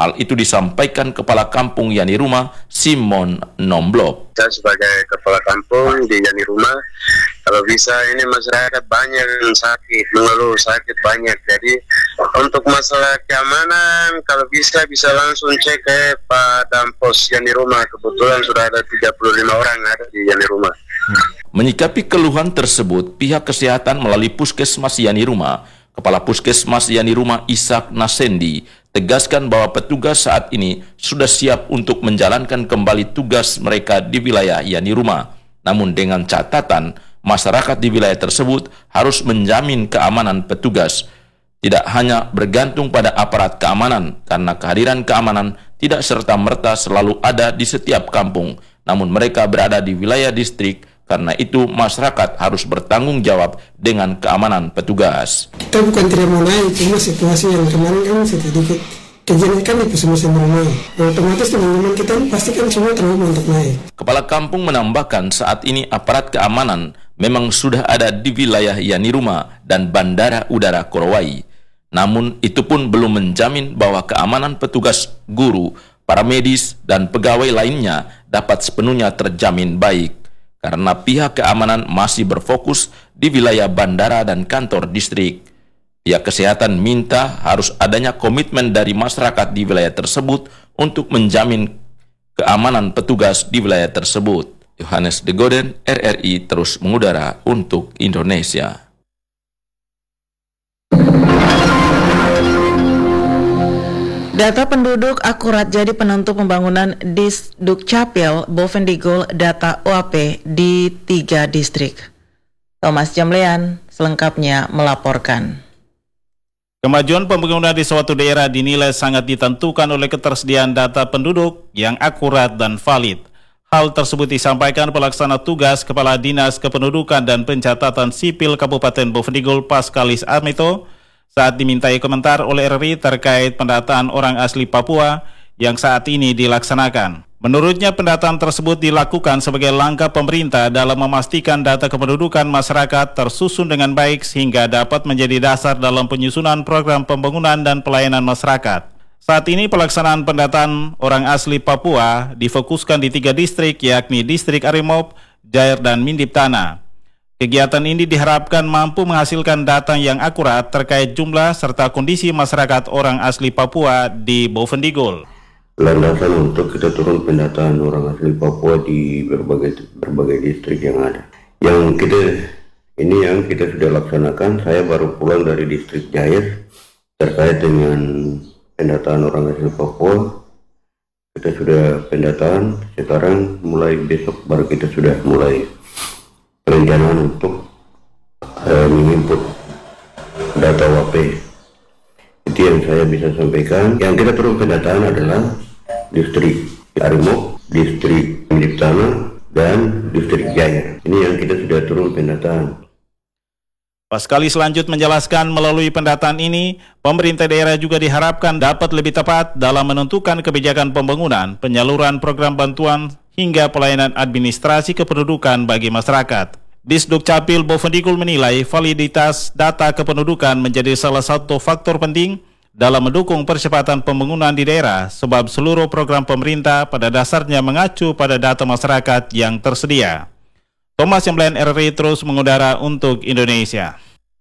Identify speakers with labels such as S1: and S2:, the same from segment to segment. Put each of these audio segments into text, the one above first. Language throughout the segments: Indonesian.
S1: Hal itu disampaikan Kepala Kampung Yani Rumah, Simon Nomblok.
S2: Saya sebagai Kepala Kampung di Yani Rumah, kalau bisa ini masyarakat banyak yang sakit, mengeluh sakit banyak. Jadi untuk masalah keamanan, kalau bisa langsung cek ke Pak Dampos Yani Rumah. Kebetulan sudah ada 35 orang ada di Yani Rumah.
S1: Menyikapi keluhan tersebut, pihak kesehatan melalui Puskesmas Yani Rumah, Kepala Puskesmas Yani Rumah Ishak Nasendi tegaskan bahwa petugas saat ini sudah siap untuk menjalankan kembali tugas mereka di wilayah Yani Rumah. Namun dengan catatan, masyarakat di wilayah tersebut harus menjamin keamanan petugas. Tidak hanya bergantung pada aparat keamanan, karena kehadiran keamanan tidak serta-merta selalu ada di setiap kampung, namun mereka berada di wilayah distrik. Karena itu masyarakat harus bertanggung jawab dengan keamanan petugas.
S3: Kita bukan tidak mau naik, cuma situasi yang kemarin kan sedikit kejadian kan itu musim ramai. Otomatis teman-teman kita pasti kan semua terlalu untuk naik.
S1: Kepala Kampung menambahkan saat ini aparat keamanan memang sudah ada di wilayah Yani Rumah dan Bandara Udara Korowai. Namun itu pun belum menjamin bahwa keamanan petugas guru, para medis, dan pegawai lainnya dapat sepenuhnya terjamin baik. Karena pihak keamanan masih berfokus di wilayah bandara dan kantor distrik. Pihak kesehatan minta harus adanya komitmen dari masyarakat di wilayah tersebut untuk menjamin keamanan petugas di wilayah tersebut. Yohanes De Goden, RRI terus mengudara untuk Indonesia.
S4: Data penduduk akurat jadi penentu pembangunan Disdukcapil Bovendigul data OAP di 3 distrik. Thomas Jamlean selengkapnya melaporkan.
S5: Kemajuan pembangunan di suatu daerah dinilai sangat ditentukan oleh ketersediaan data penduduk yang akurat dan valid. Hal tersebut disampaikan pelaksana tugas Kepala Dinas Kependudukan dan Pencatatan Sipil Kabupaten Bovendigul Paskalis Armito saat dimintai komentar oleh RRI terkait pendataan orang asli Papua yang saat ini dilaksanakan. Menurutnya pendataan tersebut dilakukan sebagai langkah pemerintah dalam memastikan data kependudukan masyarakat tersusun dengan baik sehingga dapat menjadi dasar dalam penyusunan program pembangunan dan pelayanan masyarakat. Saat ini pelaksanaan pendataan orang asli Papua difokuskan di 3 distrik yakni Distrik Arimop, Jair, dan Mindip Tanah. Kegiatan ini diharapkan mampu menghasilkan data yang akurat terkait jumlah serta kondisi masyarakat orang asli Papua di Bovendigul.
S6: Landasan untuk kita turun pendataan orang asli Papua di berbagai distrik yang ada. Yang kita sudah laksanakan. Saya baru pulang dari distrik Jair terkait dengan pendataan orang asli Papua. Kita sudah pendataan. Sekarang mulai besok baru kita sudah mulai perencanaan untuk menginput data WAP. Itu yang saya bisa sampaikan. Yang kita turun pendataan adalah distrik Arimop, distrik Mindip Tanah, dan distrik Jaya. Ini yang kita sudah turun pendataan.
S5: Paskalis lanjut menjelaskan melalui pendataan ini, pemerintah daerah juga diharapkan dapat lebih tepat dalam menentukan kebijakan pembangunan, penyaluran program bantuan, hingga pelayanan administrasi kependudukan bagi masyarakat. Disdukcapil Bovendigul menilai validitas data kependudukan menjadi salah satu faktor penting dalam mendukung percepatan pembangunan di daerah, sebab seluruh program pemerintah pada dasarnya mengacu pada data masyarakat yang tersedia. Thomas Jamlean, RRI terus mengudara untuk Indonesia.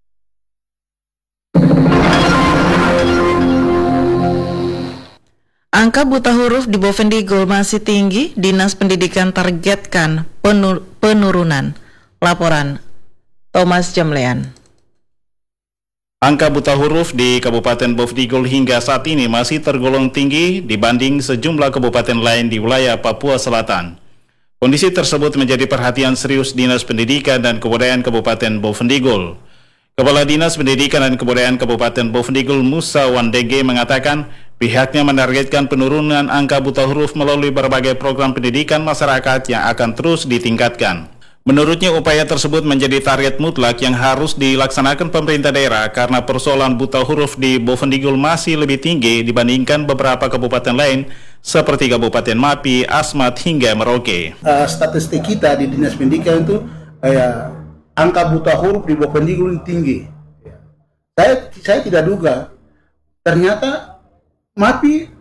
S4: Angka buta huruf di Bovendigul masih tinggi, Dinas Pendidikan targetkan penurunan. Laporan Thomas Jamlean.
S5: Angka buta huruf di Kabupaten Bovendigul hingga saat ini masih tergolong tinggi dibanding sejumlah kabupaten lain di wilayah Papua Selatan. Kondisi tersebut menjadi perhatian serius Dinas Pendidikan dan Kebudayaan Kabupaten Bovendigul. Kepala Dinas Pendidikan dan Kebudayaan Kabupaten Bovendigul Musa Wandege mengatakan pihaknya menargetkan penurunan angka buta huruf melalui berbagai program pendidikan masyarakat yang akan terus ditingkatkan. Menurutnya upaya tersebut menjadi target mutlak yang harus dilaksanakan pemerintah daerah karena persoalan buta huruf di Bovendigul masih lebih tinggi dibandingkan beberapa kabupaten lain seperti Kabupaten Mapi, Asmat, hingga Merauke.
S7: Statistik kita di Dinas Pendidikan itu angka buta huruf di Bovendigul tinggi. Saya tidak duga ternyata Mapi